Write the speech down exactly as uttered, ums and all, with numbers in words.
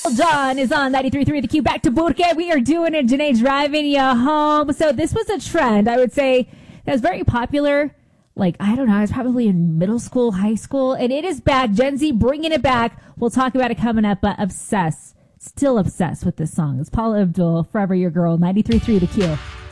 John is on ninety-three point three The Q. Back to Burke. We are doing it. Janae driving you home. So this was a trend, I would say, that was very popular. Like, I don't know, I was probably in middle school, high school, and it is back. Gen Z bringing it back. We'll talk about it coming up, but obsessed, still obsessed with this song. It's Paula Abdul, Forever Your Girl, ninety-three point three The Q.